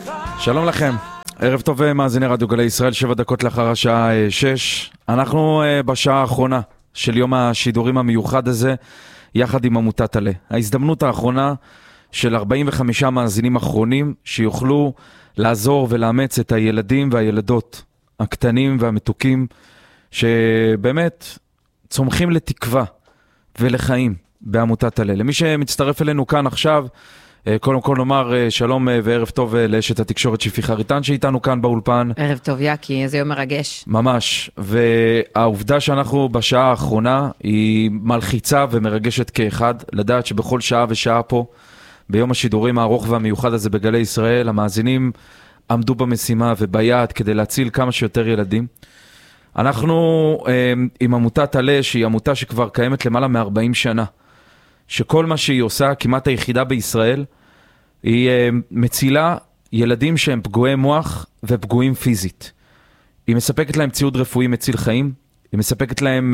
שלום לכם, ערב טוב מאזיני רדיו גלי ישראל, 7 דקות לאחר השעה 6. אנחנו בשעה האחרונה של יום השידורים המיוחד הזה, יחד עם עמותת עלה. ההזדמנות האחרונה של 45 מאזינים אחרונים שיוכלו לעזור ולאמץ את הילדים והילדות הקטנים והמתוקים שבאמת צומחים לתקווה ולחיים בעמותת עלה. למי שמצטרף אלינו כאן עכשיו, קודם כל נאמר שלום וערב טוב לאשת התקשורת שפי חריטן שאיתנו כאן באולפן. ערב טוב יקי, איזה יום מרגש. ממש, והעובדה שאנחנו בשעה האחרונה היא מלחיצה ומרגשת כאחד, לדעת שבכל שעה ושעה פה, ביום השידורים הארוך והמיוחד הזה בגלי ישראל, המאזינים עמדו במשימה וביעד כדי להציל כמה שיותר ילדים. אנחנו עם עמותת עלה, שהיא עמותה שכבר קיימת למעלה מ-40 שנה, שכל מה שהיא עושה, כמעט היחידה בישראל, היא מצילה ילדים שהם פגועי מוח ופגועים פיזית. היא מספקת להם ציוד רפואי מציל חיים, היא מספקת להם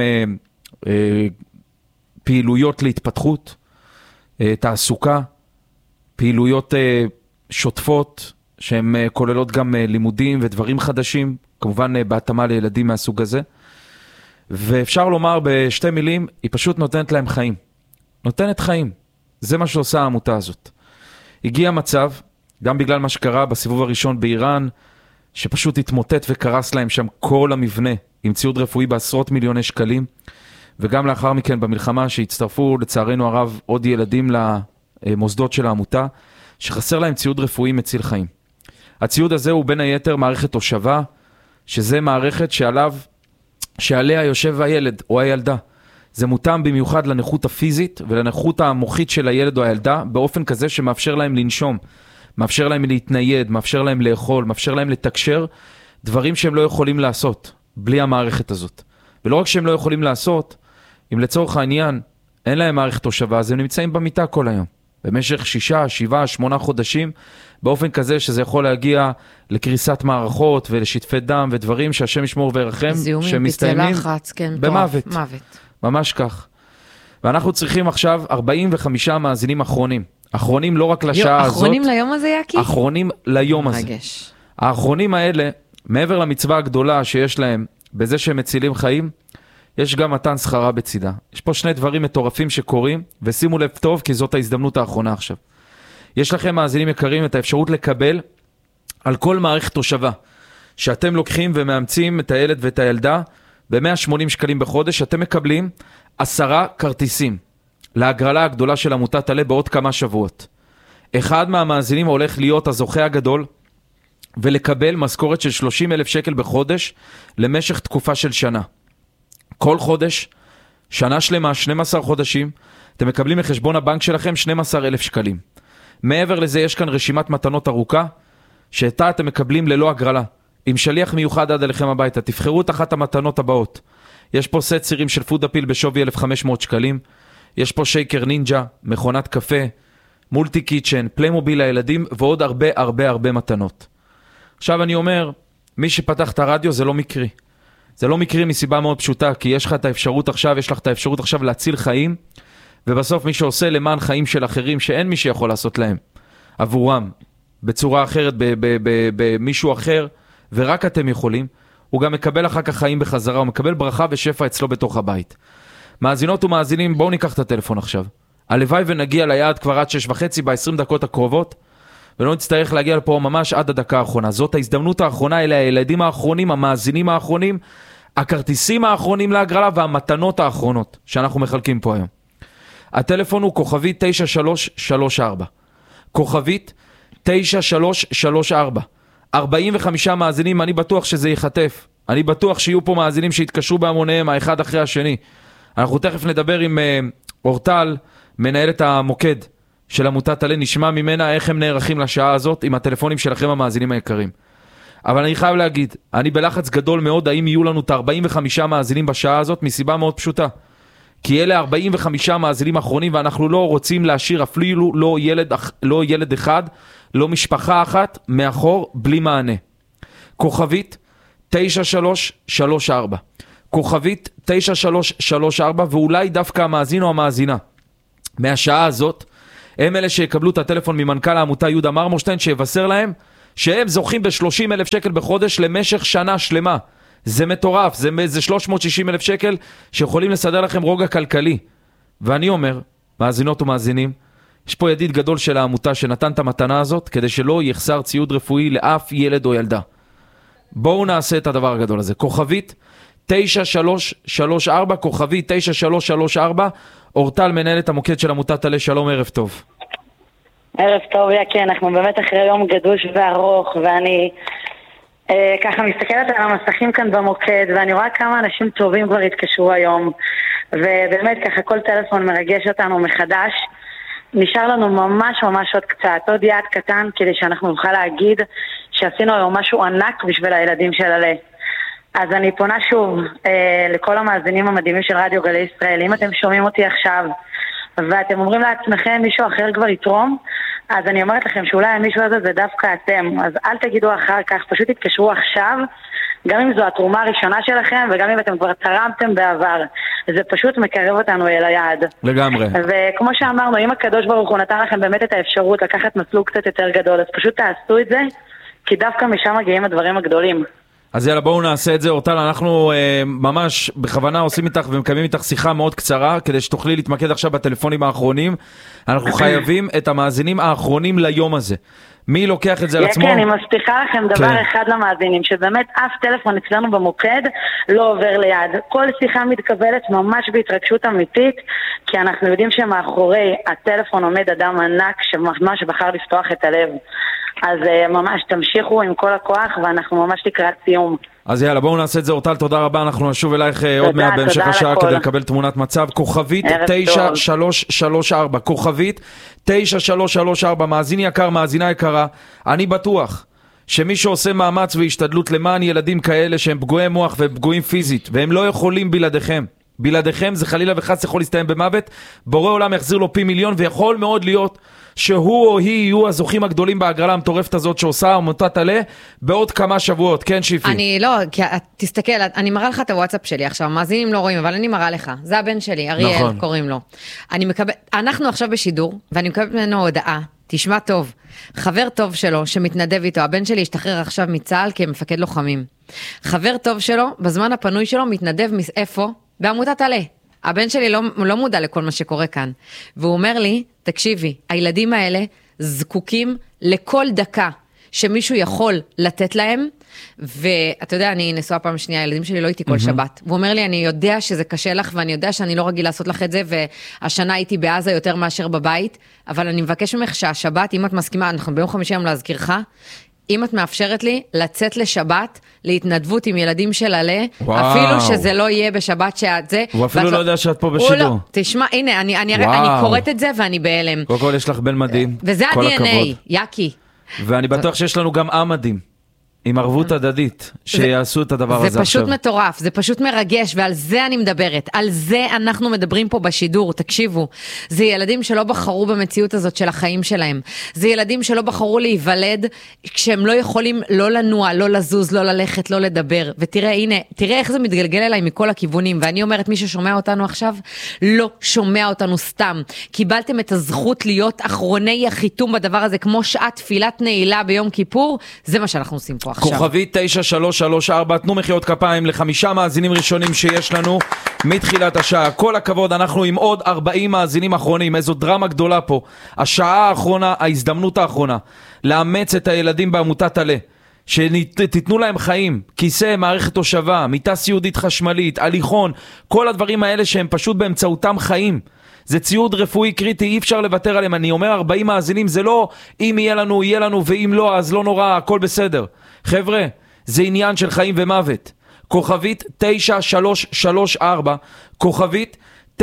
פעילויות להתפתחות, תעסוקה, פעילויות שוטפות, שהן כוללות גם לימודים ודברים חדשים, כמובן בהתאמה לילדים מהסוג הזה. ואפשר לומר בשתי מילים, היא פשוט נותנת להם חיים. נותנת חיים. זה מה שעושה העמותה הזאת. הגיע מצב, גם בגלל מה שקרה בסיבוב הראשון באיראן, שפשוט התמוטט וקרס להם שם כל המבנה, עם ציוד רפואי בעשרות מיליוני שקלים, וגם לאחר מכן במלחמה שהצטרפו לצערנו הרב עוד ילדים למוסדות של העמותה, שחסר להם ציוד רפואי מציל חיים. הציוד הזה הוא בין היתר מערכת הושבה, שזה מערכת שעליה יושב הילד או הילדה. זה מותאם במיוחד לנכות הפיזית ולנכות המוחית של הילד או הילדה, באופן כזה שמאפשר להם לנשום, מאפשר להם להתנייד, מאפשר להם לאכול, מאפשר להם לתקשר, דברים שהם לא יכולים לעשות בלי המערכת הזאת. ולא רק שהם לא יכולים לעשות, אם לצורך העניין אין להם מערכת הושבה, אז הם נמצאים במיטה כל היום. במשך 6, 7, 8 חודשים, באופן כזה שזה יכול להגיע לקריסת מערכות ולשטפי דם ודברים שהשם ישמור וירחם, שמסתיימים במוות. ממש כך. ואנחנו צריכים עכשיו 45 מאזינים אחרונים. אחרונים לא רק לשעה הזאת. אחרונים ליום הזה יקי? אחרונים ליום הזה. מרגש. האחרונים האלה, מעבר למצווה הגדולה שיש להם בזה שהם מצילים חיים, יש גם מתן שכרה בצידה. יש פה שני דברים מטורפים שקורים, ושימו לב טוב כי זאת ההזדמנות האחרונה עכשיו. יש לכם מאזינים יקרים את האפשרות לקבל על כל מערכת תושבה, שאתם לוקחים ומאמצים את הילד ואת הילדה, ב-180 שקלים בחודש, אתם מקבלים 10 כרטיסים להגרלה הגדולה של עמותת עלה בעוד כמה שבועות. אחד מהמאזינים הולך להיות הזוכה הגדול, ולקבל משכורת של 30,000 שקל בחודש, למשך תקופה של שנה. כל חודש, שנה שלמה, 12 חודשים, אתם מקבלים מחשבון הבנק שלכם 12,000 שקלים. מעבר לזה יש כאן רשימת מתנות ארוכה, שאתה אתם מקבלים ללא הגרלה. עם שליח מיוחד עד אליכם הביתה, תבחרו את אחת המתנות הבאות. יש פה סט סירים של פוד אפיל בשווי 1,500 שקלים, יש פה שייקר נינג'ה, מכונת קפה, מולטי קיצ'ן, פליימוביל לילדים, ועוד הרבה מתנות. עכשיו אני אומר, מי שפתח את הרדיו זה לא מקרי. זה לא מקרי מסיבה מאוד פשוטה, כי יש לך את האפשרות עכשיו להציל חיים, ובסוף מי שעושה למען חיים של אחרים, שאין מי שיכול לעשות להם, עבורם, בצורה אחרת, במישהו אחר, ורק אתם יכולים, הוא גם מקבל אחר כך חיים בחזרה, הוא מקבל ברכה ושפע אצלו בתוך הבית. מאזינות ומאזינים, בואו ניקח את הטלפון עכשיו. הלוואי ונגיע ליעד כבר עד 6:30 ב-20 דקות הקרובות, ולא נצטרך להגיע לפה ממש עד הדקה האחרונה. זאת ההזדמנות האחרונה, אלה הילדים האחרונים, המאזינים האחרונים, הכרטיסים האחרונים להגרלה והמתנות האחרונות שאנחנו מחלקים פה היום. הטלפון הוא כוכבית 9334. כוכבית 9334. 45 מאזינים, אני בטוח שזה ייחטף. אני בטוח שיהיו פה מאזינים שהתקשרו בהמוניהם האחד אחרי השני. אנחנו תכף נדבר עם אורטל, מנהלת המוקד של עמותת עלה, נשמע ממנה איך הם נערכים לשעה הזאת עם הטלפונים שלכם המאזינים היקרים. אבל אני חייב להגיד, אני בלחץ גדול מאוד האם יהיו לנו את 45 מאזינים בשעה הזאת, מסיבה מאוד פשוטה. כי אלה 45 מאזינים אחרונים, ואנחנו לא רוצים להשאיר אפילו לא ילד אחד, לא משפחה אחת, מאחור בלי מענה. כוכבית 9334. כוכבית 9334, ואולי דווקא המאזין או המאזינה מהשעה הזאת, הם אלה שיקבלו את הטלפון ממנכ"ל העמותה יהודה מרמורשטיין, שיבשר להם שהם זוכים ב-30,000 שקל בחודש למשך שנה שלמה. זה מטורף, זה 360,000 שקל שיכולים לסדר לכם רוגע כלכלי. ואני אומר, מאזינות ומאזינים, יש פה ידיד גדול של העמותה שנתן את המתנה הזאת, כדי שלא יחסר ציוד רפואי לאף ילד או ילדה. בואו נעשה את הדבר הגדול הזה. כוכבית 9334, כוכבית 9334, אורטל מנהלת המוקד של עמותת עלה, שלום, ערב טוב. ערב טוב, כן, אנחנו באמת אחרי יום גדוש וארוך, ואני ככה מסתכלת על המסכים כאן במוקד, ואני רואה כמה אנשים טובים כבר התקשרו היום, ובאמת ככה כל טלפון מרגש אותנו מחדש. נשאר לנו ממש עוד קצת, עוד יעד קטן, כדי שאנחנו נוכל להגיד שעשינו היום משהו ענק בשביל הילדים של עלה. אז אני פונה שוב לכל המאזינים המדהימים של רדיו גלי ישראל. אם אתם שומעים אותי עכשיו ואתם אומרים לעצמכם מישהו אחר כבר יתרום, אז אני אומרת לכם שאולי המישהו הזה זה דווקא אתם. אז אל תגידו אחר כך, פשוט תתקשרו עכשיו, גם אם זו התרומה הראשונה שלכם וגם אם אתם כבר תרמתם בעבר. זה פשוט מקרב אותנו אל היעד. לגמרי. וכמו שאמרנו, אם הקדוש ברוך הוא נתן לכם באמת את האפשרות לקחת מסלול קצת יותר גדול, אז פשוט תעשו את זה, כי דווקא משם מגיעים הדברים הגדולים. אז יאללה, בואו נעשה את זה. אורטל, אנחנו ממש בכוונה עושים איתך ומקיימים איתך שיחה מאוד קצרה, כדי שתוכלי להתמקד עכשיו בטלפונים האחרונים. אנחנו חייבים את המאזינים האחרונים ליום הזה. מי לוקח את זה על עצמו? כן, אני מבטיחה לכם דבר אחד למאזינים, שבאמת אף טלפון אצלנו במוקד לא עובר ליד. כל שיחה מתקבלת ממש בהתרגשות אמיתית, כי אנחנו יודעים שמאחורי הטלפון עומד אדם ענק שממש בחר לפתוח את הלב. אז ממש תמשיכו עם כל הכוח, ואנחנו ממש לקראת סיום. אז יאללה, בואו נעשה את זה. אורטל, תודה רבה. אנחנו נשוב אלייך עוד מעט בהמשך השעה כדי לקבל תמונת מצב. כוכבית 9334, כוכבית 9334, מאזין יקר, מאזינה יקרה. אני בטוח שמי שעושה מאמץ והשתדלות למען ילדים כאלה שהם פגועי מוח ופגועים פיזית, והם לא יכולים בלעדיכם. בלעדיכם זה חלילה וחס יכול להסתיים במוות. בורא עולם יחזיר לו פי מיליון, ויכול מאוד להיות שהוא או היא יהיו הזוכים הגדולים בהגרלה המטורפת הזאת שעושה עמותת עלה בעוד כמה שבועות. כן, שיפי? אני לא, כי תסתכל, אני מראה לך את הוואטסאפ שלי עכשיו, מאזינים לא רואים, אבל אני מראה לך. זה הבן שלי, אריאל, נכון. קוראים לו. אנחנו עכשיו בשידור, ואני מקבלת ממנו הודעה, תשמע טוב, חבר טוב שלו שמתנדב איתו, הבן שלי השתחרר עכשיו מצה"ל כמפקד לוחמים. חבר טוב שלו, בזמן הפנוי שלו, מתנדב מאיפה? בעמותת עלה. הבן שלי לא מודע לכל מה שקורה כאן. והוא אומר לי, תקשיבי, הילדים האלה זקוקים לכל דקה שמישהו יכול לתת להם, ואתה יודע, אני נשואה פעם שנייה, הילדים שלי לא איתי כל שבת. והוא אומר לי, אני יודע שזה קשה לך, ואני יודע שאני לא רגיל לעשות לך את זה, והשנה הייתי בעזה יותר מאשר בבית, אבל אני מבקש ממך שהשבת, אם את מסכימה, אנחנו ביום חמישי היום להזכירך, אם את מאפשרת לי לצאת לשבת, להתנדבות עם ילדים של עלה, אפילו שזה לא יהיה בשבת שאת זה. הוא אפילו לא יודע שאת פה בשידור. לא, תשמע, הנה, אני קוראת את זה ואני בהלם. קודם כל יש לך בן מדהים. וזה ה-DNA, יקי. ואני בטוח שיש לנו גם עם מדהים. עם ערבות הדדית, שיעשו את הדבר הזה עכשיו. זה פשוט מטורף, זה פשוט מרגש, ועל זה אני מדברת. על זה אנחנו מדברים פה בשידור, תקשיבו. זה ילדים שלא בחרו במציאות הזאת של החיים שלהם. זה ילדים שלא בחרו להיוולד, כשהם לא יכולים לא לנוע, לא לזוז, לא ללכת, לא לדבר. ותראה, הנה, תראה איך זה מתגלגל אליי מכל הכיוונים. ואני אומרת, מי ששומע אותנו עכשיו, לא שומע אותנו סתם. קיבלתם את הזכות להיות אחרוני החיתום בדבר הזה, כמו שעת תפילת נעילה ביום כיפור. זה מה שאנחנו עושים פה. כוכבית 9334, תנו מחיאות כפיים ל5 מאזינים ראשונים שיש לנו מתחילת השעה. כל הכבוד, אנחנו עם עוד 40 מאזינים אחרונים. איזו דרמה גדולה פה. השעה האחרונה, ההזדמנות האחרונה לאמץ את הילדים בעמותת עלה, שתיתנו להם חיים, כיסא, מערכת תושבה, מיטה סיעודית חשמלית, הליכון, כל הדברים האלה שהם פשוט באמצעותם חיים. זה ציוד רפואי קריטי, אי אפשר לוותר עליהם. אני אומר 40 מאזינים, זה לא אם יהיה לנו, ואם לא אז לא נורא, הכל בסדר. חבר'ה, זה עניין של חיים ומוות. כוכבית 9334, כוכבית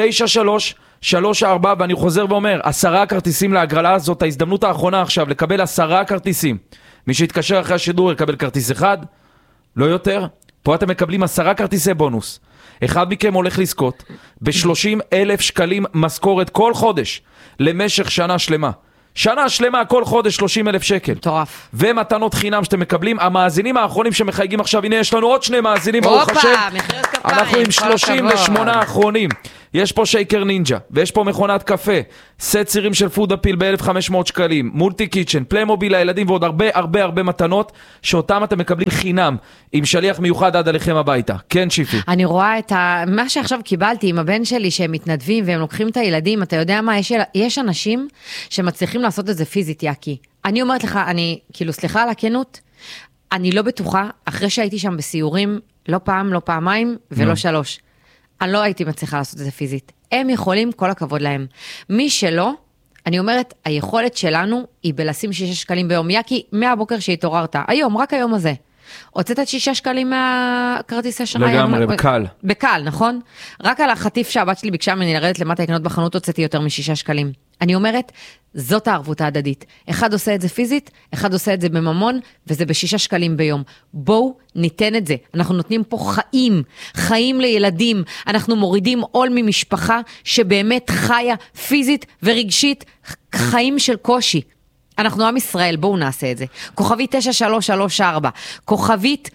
9334, ואני חוזר ואומר, 10 כרטיסים להגרלה הזאת, ההזדמנות האחרונה עכשיו לקבל 10 כרטיסים. מי שיתקשר אחרי השידור יקבל כרטיס אחד, לא יותר. פה אתם מקבלים 10 כרטיסי בונוס. אחד מכם הולך לזכות ב-30,000 שקלים משכורת כל חודש למשך שנה שלמה. שנה שלמה, כל חודש 30,000 שקל. מטורף. ומתנות חינם שאתם מקבלים. המאזינים האחרונים שמחייגים עכשיו, הנה יש לנו עוד 2 מאזינים, ברוך השם. מחיאות כפיים. אנחנו עם 38 האחרונים. יש פה שייקר נינג'ה, ויש פה מכונת קפה, סט צירים של פוד אפיל ב-1,500 שקלים, מולטי קיצ'ן, פליימוביל לילדים ועוד הרבה הרבה הרבה מתנות, שאותם אתם מקבלים חינם, עם שליח מיוחד עד עליכם הביתה. כן, שיפי. אני רואה את מה שעכשיו קיבלתי עם הבן שלי, שהם מתנדבים והם לוקחים את הילדים, אתה יודע מה, יש אנשים שמצליחים לעשות את זה פיזית, יקי. אני אומרת לך, אני, כאילו, סליחה על הכנות, אני לא בטוחה, אחרי שהייתי שם בסיורים, לא פעם, לא פעמיים ולא 3. אני לא הייתי מצליחה לעשות את זה פיזית. הם יכולים, כל הכבוד להם. מי שלא, אני אומרת, היכולת שלנו היא בלשים 6 שקלים ביום. יקי, מהבוקר שהתעוררת, היום, רק היום הזה. הוצאת 6 שקלים מהכרטיס אשראי. לגמרי, בקל. בקל, נכון? רק על החטיף שהבת שלי ביקשה ממני לרדת למטה לקנות בחנות, הוצאתי יותר מ6 שקלים. אני אומרת, זאת הערבות ההדדית. אחד עושה את זה פיזית, אחד עושה את זה בממון, וזה ב6 שקלים ביום. בואו ניתן את זה. אנחנו נותנים פה חיים לילדים. אנחנו מורידים עול ממשפחה שבאמת חיה פיזית ורגשית, חיים של קושי. אנחנו עם ישראל, בואו נעשה את זה. כוכבית 9334, כוכבית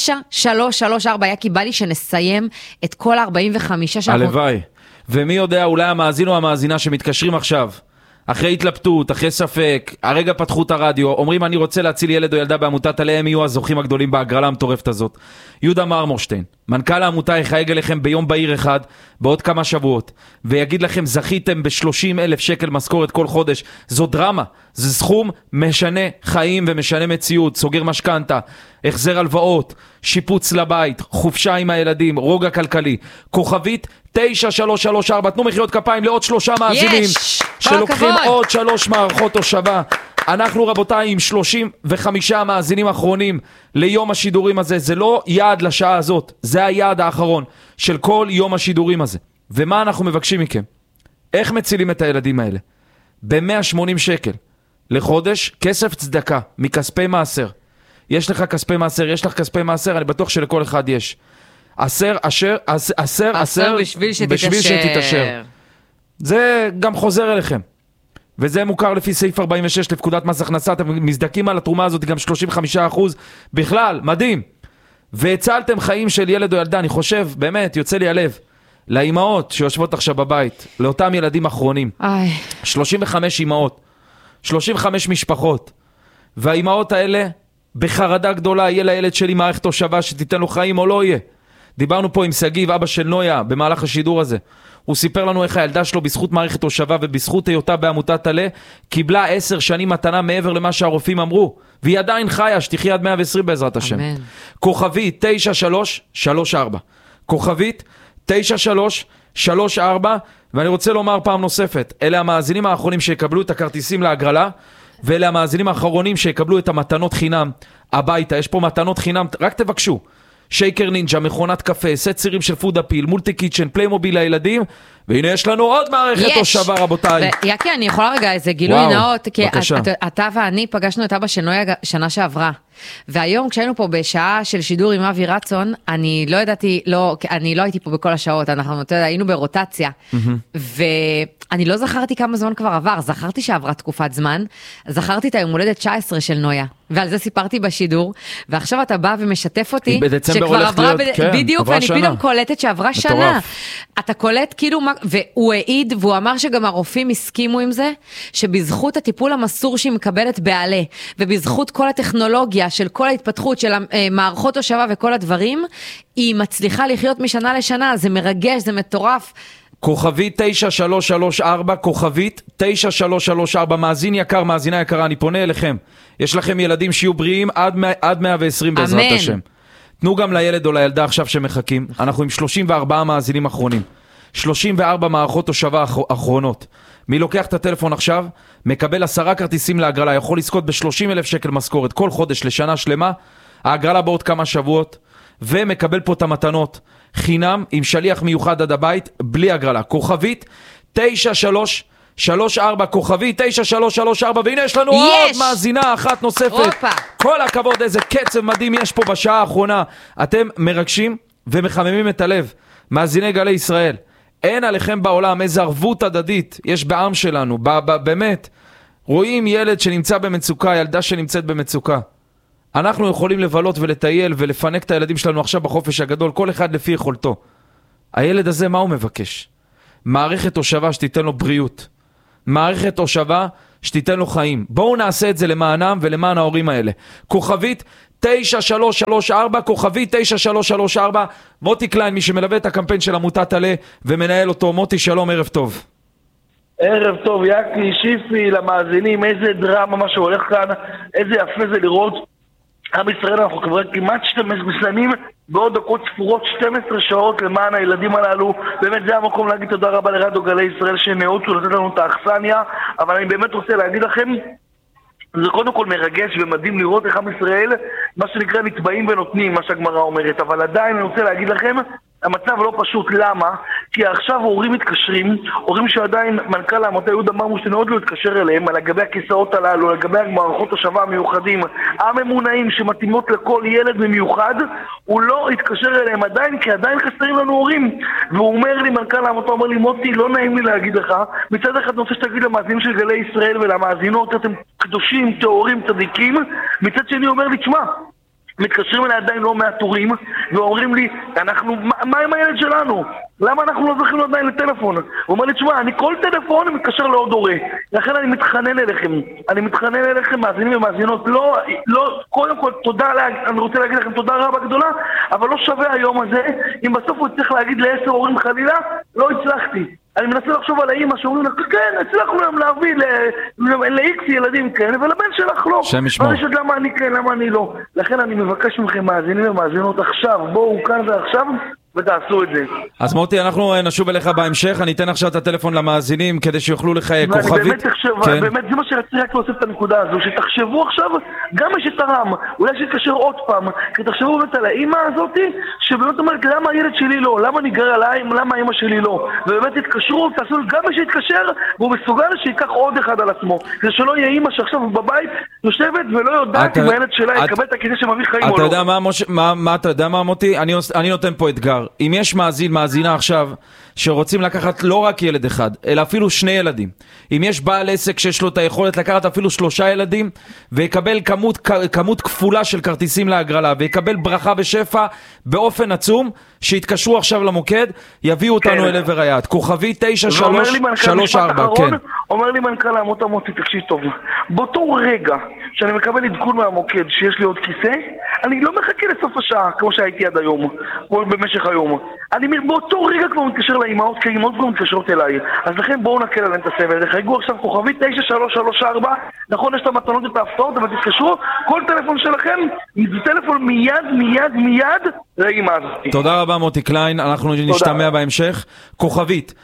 9334, היה כי בא לי שנסיים את כל 45 שאנחנו... הלוואי. ומי יודע, אולי המאזין או המאזינה שמתקשרים עכשיו, אחרי התלבטות, אחרי ספק, הרגע פתחו את הרדיו, אומרים אני רוצה להציל ילד או ילדה בעמותת עליהם, יהיו הזוכים הגדולים בהגרלה המטורפת הזאת. יהודה מרמורשטיין, מנכ"ל העמותה, יחייג אליכם ביום בהיר אחד, בעוד כמה שבועות, ויגיד לכם זכיתם ב-30,000 שקל משכורת כל חודש. זו דרמה, זה סכום משנה חיים ומשנה מציאות, סוגר משכנתה, החזר הלוואות, שיפוץ לבית, חופשה עם הילדים, רוגע כלכלי. כוכבית 9334, תנו מחיאות כפיים לעוד 3 מאזינים שלוקחים עוד 3 מערכות הושבה. אנחנו רבותיי עם 35 מאזינים אחרונים ליום השידורים הזה. זה לא יעד לשעה הזאת, זה היעד האחרון של כל יום השידורים הזה. ומה אנחנו מבקשים מכם? איך מצילים את הילדים האלה? ב-180 שקל לחודש, כסף צדקה מכספי מעשר. יש לך כספי מעשר, יש לך כספי מעשר, אני בטוח שלכל אחד יש. אשר בשביל שתתאשר. זה גם חוזר אליכם. וזה מוכר לפי סעיף 46 לפקודת מס הכנסה. אתם מזדקים על התרומה הזאת גם 35%. בכלל, מדהים. והצלתם חיים של ילד או ילדה. אני חושב, באמת, יוצא לי הלב. לאימהות שיושבות עכשיו בבית, לאותם ילדים אחרונים. 35 אימהות, 35 משפחות. והאימהות האלה, בחרדה גדולה, יהיה לילד שלי מערכת הושבה שתיתן לו חיים או לא יהיה. דיברנו פה עם סגיב, אבא של נויה, במהלך השידור הזה. הוא סיפר לנו איך הילדה שלו, בזכות מערכת הושבה ובזכות היותה בעמותת עלה, קיבלה 10 שנים מתנה מעבר למה שהרופאים אמרו. והיא עדיין חיה, שתחיה עד 120 בעזרת השם. אמן. כוכבית 9334. כוכבית 9334. ואני רוצה לומר פעם נוספת, אלה המאזינים האחרונים שיקבלו את הכרטיסים להגרלה, ואלה המאזינים האחרונים שיקבלו את המתנות חינם הביתה. יש פה מתנות חינם, רק תבקשו. שייקר נינג'ה, מכונת קפה, סט צירים של פוד אפיל, מולטי קיצ'ן, פליימוביל לילדים, והנה יש לנו עוד מערכת הושבה רבותיי. יקי, אני יכולה רגע איזה גילוי נאות, כי אתה ואני פגשנו את אבא של נויה שנה שעברה, והיום כשהיינו פה בשעה של שידור עם אבי רצון, אני לא ידעתי, אני לא הייתי פה בכל השעות, אנחנו היינו ברוטציה, ואני לא זכרתי כמה זמן כבר עבר, זכרתי שעברה תקופת זמן, זכרתי את היום הולדת 19 של נויה, ועל זה סיפרתי בשידור, ועכשיו אתה בא ומשתף אותי, שכבר עברה, בדיוק, ואני פתאום קולטת שעברה שנה. אתה קולט כאילו, והוא העיד, והוא אמר שגם הרופאים הסכימו עם זה, שבזכות הטיפול המסור שהיא מקבלת בעלה, ובזכות כל הטכנולוגיה של כל ההתפתחות של מערכות הושבה וכל הדברים, היא מצליחה לחיות משנה לשנה, זה מרגש, זה מטורף. כוכבית 9334, כוכבית 9334, מאזין יקר, מאזינה יקרה, אני פונה אליכם. יש לכם ילדים שיהיו בריאים עד 120 בעזרת השם. תנו גם לילד או לילדה עכשיו שמחכים. אנחנו עם 34 מאזינים אחרונים. 34 מערכות הושבה אחרונות. מי לוקח את הטלפון עכשיו, מקבל 10 כרטיסים להגרלה, יכול לזכות ב-30,000 שקל משכורת כל חודש לשנה שלמה, ההגרלה בעוד כמה שבועות, ומקבל פה את המתנות חינם עם שליח מיוחד עד הבית, בלי הגרלה. כוכבית 9334, כוכבית 9334, והנה יש לנו עוד מאזינה אחת נוספת. כל הכבוד, איזה קצב מדהים יש פה בשעה האחרונה. אתם מרגשים ומחממים את הלב. מאזיני גלי ישראל, אין עליכם בעולם איזה ערבות הדדית יש בעם שלנו, באמת. רואים ילד שנמצא במצוקה, ילדה שנמצאת במצוקה. אנחנו יכולים לבלות ולטייל ולפנק את הילדים שלנו עכשיו בחופש הגדול, כל אחד לפי יכולתו. הילד הזה מה הוא מבקש? מערכת הושבה שתיתן לו בריאות. מערכת הושבה שתיתן לו חיים. בואו נעשה את זה למענם ולמען ההורים האלה. כוכבית 9334, כוכבית 9334, מוטי קליין, מי שמלווה את הקמפיין של עמותת עלה ומנהל אותו. מוטי, שלום, ערב טוב. ערב טוב, יקי, שיפי, למאזינים, איזה דרמה מה שהולך כאן, איזה יפה זה לראות. עם ישראל, אנחנו כבר כמעט מסיימים בעוד דקות ספורות 12 שעות למען הילדים הללו. באמת זה המקום להגיד תודה רבה לרדיו גלי ישראל שנאותו לתת לנו את האכסניה, אבל אני באמת רוצה להגיד לכם, זה קודם כל מרגש ומדהים לראות איך עם ישראל, מה שנקרא נתבעים ונותנים, מה שהגמרא אומרת, אבל עדיין אני רוצה להגיד לכם, המצב לא פשוט. למה? כי עכשיו הורים מתקשרים, הורים שעדיין מנכ"ל העמותה יהודה מרמושטיין עוד לא התקשר אליהם, על לגבי הכיסאות הללו, לגבי מערכות השבה המיוחדים, הממונעים שמתאימות לכל ילד במיוחד, הוא לא התקשר אליהם עדיין, כי עדיין חסרים לנו הורים. והוא אומר לי, מנכ"ל העמותה אומר לי, מוטי, לא נעים לי להגיד לך, מצד אחד אני רוצה שתגיד למאזינים של גלי ישראל ולמאזינות, אתם קדושים, טהורים, צדיקים, מצד שני אומר לי, תשמע, מתקשרים אליי עדיין לא מעט הורים ואומרים לי, מה עם הילד שלנו? למה אנחנו לא זכינו עדיין לטלפון? הוא אומר לי, תשמע, אני כל טלפון מתקשר לעוד הורה. לכן אני מתחנן אליכם, מאזינים ומאזינות. לא, קודם כל, אני רוצה להגיד לכם תודה רבה גדולה, אבל לא שווה היום הזה. אם בסוף הוא צריך להגיד ל10 הורים חלילה, לא הצלחתי. אני מנסה לחשוב על האמא שאומרים לה, כן, הצלחנו להם להביא ל-X ילדים כן, ולבן שלך לא. שם ישמור. ואני חושבת למה אני כן, למה אני לא. לכן אני מבקש מכם מאזינים ומאזינות עכשיו, בואו כאן ועכשיו, ותעשו את זה. אז מוטי, אנחנו נשוב אליך בהמשך, אני אתן עכשיו את הטלפון למאזינים כדי שיוכלו לחייג כוכבית. ואני באמת תחשב, כן. באמת זה מה שרציתי רק להוסיף את הנקודה הזו, שתחשבו עכשיו, גם מי שתרם, אולי שיתקשר עוד פעם, כי תחשבו באמת על האמא הזאת, שבאמת אומרת, למה הילד שלי לא? למה ניגר עליי? למה האמא שלי לא? ובאמת תתקשרו, תעשו גם מי שיתקשר, והוא מסוגל שיקח עוד אחד על עצמו. זה שלא יהיה אמא שעכשיו בבית יושבת ולא יודעת אם הילד שלה יקבל את הכיסא שמביא חיים או לא. אתה יודע מה, מוטי? אני נותן פה אתגר. אם יש מאזינה עכשיו שרוצים לקחת לא רק ילד אחד, אלא אפילו 2 ילדים. אם יש בעל עסק שיש לו את היכולת לקחת אפילו 3 ילדים, ויקבל כמות כפולה של כרטיסים להגרלה, ויקבל ברכה ושפע באופן עצום, שיתקשרו עכשיו למוקד, יביאו אותנו אל עבר היעד. כוכבי 9334, כן. אומר לי מנכ"ל העמותה, מוטי, תקשיב טוב. באותו רגע שאני מקבל עדכון מהמוקד שיש לי עוד כיסא, אני לא מחכה לסוף השעה, כמו שהייתי עד היום, או במשך היום. אני באותו רגע כבר מתקשר לאמהות, כי האמהות כבר מתקשרות אליי. אז לכן בואו נקל עליהם את הסבל. חייגו עכשיו כוכבי 9334, נכון, יש את המתנות את ההפתעות, אבל תתקשרו, כל טלפון שלכם, זה טלפון מיד לאמא הזאת. תודה רבה מוטי קליין, אנחנו נשתמע בהמשך. כוכבית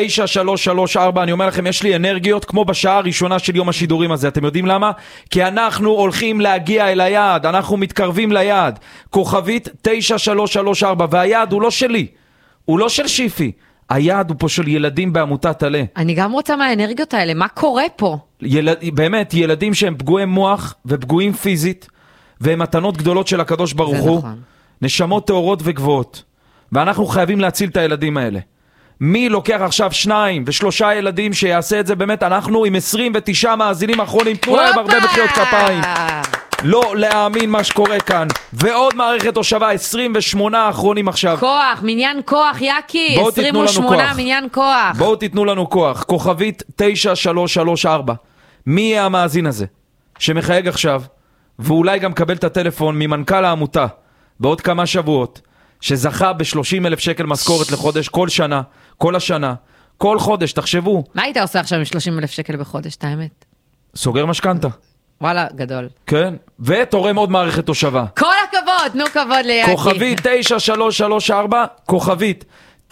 9334, אני אומר לכם, יש לי אנרגיות כמו בשעה הראשונה של יום השידורים הזה. אתם יודעים למה? כי אנחנו הולכים להגיע אל היעד, אנחנו מתקרבים ליעד. כוכבית 9334, והיעד הוא לא שלי, הוא לא של שיפי, היעד הוא פה של ילדים בעמותת עלה. אני גם רוצה מהאנרגיות האלה, מה קורה פה? באמת, ילדים שהם פגועי מוח ופגועים פיזית, והם מתנות גדולות של הקדוש ברוך הוא. נכון. נשמות טהורות וגבוהות, ואנחנו חייבים להציל את הילדים האלה. מי לוקח עכשיו 2 ו3 ילדים שיעשה את זה? באמת, אנחנו עם 29 מאזינים האחרונים, תנו להם הרבה בחיות כפיים. לא להאמין מה שקורה כאן. ועוד מערכת הושבה, 28 האחרונים עכשיו. כוח, מניין כוח, יקי. 28 מניין כוח. בואו תיתנו לנו כוח. כוכבית 9334. מי יהיה המאזין הזה שמחייג עכשיו, ואולי גם קבל את הטלפון ממנכ"ל העמותה בעוד כמה שבועות, שזכה ב-30,000 שקל משכורת לחודש כל שנה, כל השנה, כל חודש, תחשבו. מה היית עושה עכשיו עם 30,000 שקל בחודש, את האמת? סוגר משכנתה. וואלה, גדול. כן, ותורם עוד מערכת תושבה. כל הכבוד, תנו כבוד ליאקי. כוכבית 9334, כוכבית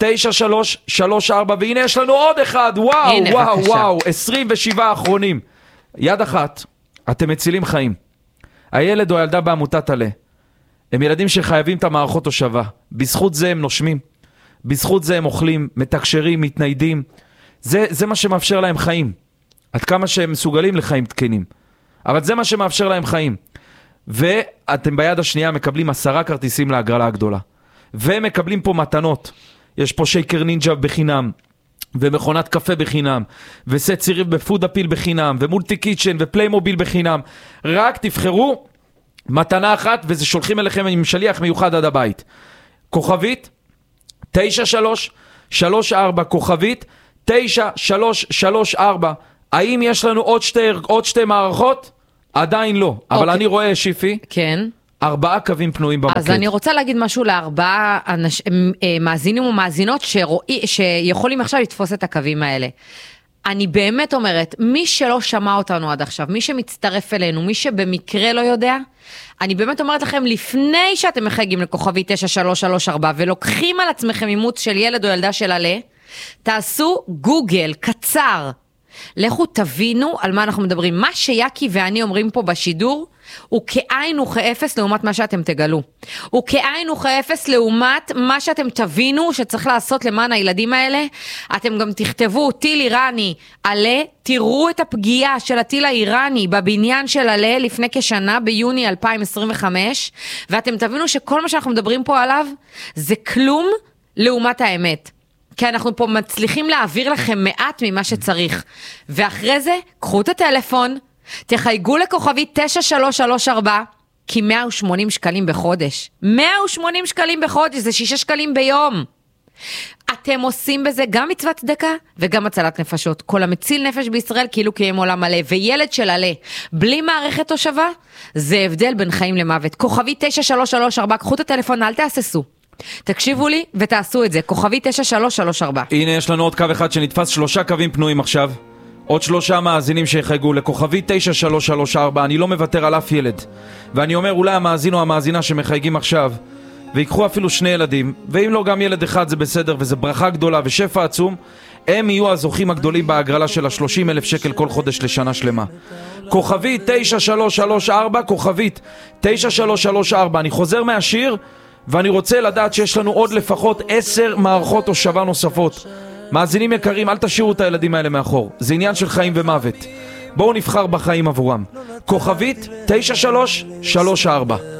9334, והנה יש לנו עוד אחד, וואו, 27 האחרונים. יד אחת, אתם מצילים חיים. הילד או הילדה בעמותת עלה. הם ילדים שחייבים את המערכות הושבה. בזכות זה הם נושמים. בזכות זה הם אוכלים, מתקשרים, מתניידים. זה מה שמאפשר להם חיים. עד כמה שהם מסוגלים לחיים תקינים. אבל זה מה שמאפשר להם חיים. ואתם ביד השנייה מקבלים 10 כרטיסים להגרלה הגדולה. ומקבלים פה מתנות. יש פה שייקר נינג'ה בחינם. ומכונת קפה בחינם. וסט ציריב בפוד אפיל בחינם. ומולטי קיצ'ן ופליימוביל בחינם. רק תבחרו מתנה אחת, וזה שולחים אליכם עם שליח מיוחד עד הבית. כוכבית 9334, כוכבית 9334. האם יש לנו עוד שתי מערכות? עדיין לא. אבל אני רואה, שיפי, כן. 4 קווים פנויים במוקד. אז אני רוצה להגיד משהו ל4 מאזינים ומאזינות שיכולים עכשיו לתפוס את הקווים האלה. אני באמת אומרת, מי שלא שמע אותנו עד עכשיו, מי שמצטרף אלינו, מי שבמקרה לא יודע, אני באמת אומרת לכם, לפני שאתם מחייגים לכוכבי 9334 ולוקחים על עצמכם אימוץ של ילד או ילדה של עלה, תעשו גוגל קצר. לכו תבינו על מה אנחנו מדברים. מה שיאקי ואני אומרים פה בשידור, הוא כאין וכאפס לעומת מה שאתם תגלו. הוא כאין וכאפס לעומת מה שאתם תבינו שצריך לעשות למען הילדים האלה. אתם גם תכתבו טיל איראני עלה, תראו את הפגיעה של הטיל האיראני בבניין של עלה לפני כשנה ביוני 2025, ואתם תבינו שכל מה שאנחנו מדברים פה עליו זה כלום לעומת האמת. כי אנחנו פה מצליחים להעביר לכם מעט ממה שצריך. ואחרי זה, קחו את הטלפון, תחייגו לכוכבי 9334, כי 180 שקלים בחודש. 180 שקלים בחודש, זה 6 שקלים ביום. אתם עושים בזה גם מצוות צדקה וגם הצלת נפשות. כל המציל נפש בישראל כאילו קיים עולם מלא. וילד של עלה, בלי מערכת תושבה, זה הבדל בין חיים למוות. כוכבי 9334, קחו את הטלפון, אל תאססו. תקשיבו לי ותעשו את זה, כוכבי 9334. הנה יש לנו עוד קו אחד שנתפס, 3 קווים פנויים עכשיו. עוד 3 מאזינים שיחייגו לכוכבי 9334, אני לא מוותר על אף ילד. ואני אומר, אולי המאזין או המאזינה שמחייגים עכשיו, ויקחו אפילו 2 ילדים, ואם לא גם ילד אחד זה בסדר, וזה ברכה גדולה ושפע עצום, הם יהיו הזוכים הגדולים בהגרלה של 30,000 שקל כל חודש לשנה שלמה. כוכבית 9334, כוכבית 9334, אני חוזר מהשיר, ואני רוצה לדעת שיש לנו עוד לפחות 10 מערכות הושבה נוספות. מאזינים יקרים, אל תשאירו את הילדים האלה מאחור. זה עניין של חיים ומוות. בואו נבחר בחיים עבורם. כוכבית 9334.